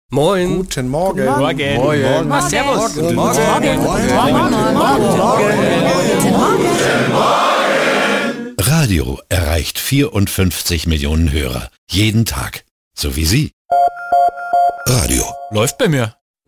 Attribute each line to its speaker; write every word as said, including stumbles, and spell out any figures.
Speaker 1: Moin.
Speaker 2: Guten Morgen.
Speaker 3: Morgen.
Speaker 2: Morgen.
Speaker 3: Morgen.
Speaker 2: Morgen.
Speaker 3: Servus.
Speaker 2: Morgen.
Speaker 3: Morgen.
Speaker 4: Radio erreicht vierundfünfzig Millionen Hörer. Jeden Tag. So wie Sie. Radio.
Speaker 3: Läuft bei mir.